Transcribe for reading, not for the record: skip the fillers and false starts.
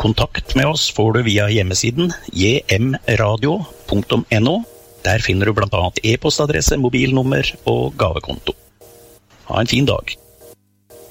Kontakt med oss får du via hjemmesiden jmradio.no. Der finner du blant annet e-postadresse, mobilnummer og gavekonto. Ha en fin dag.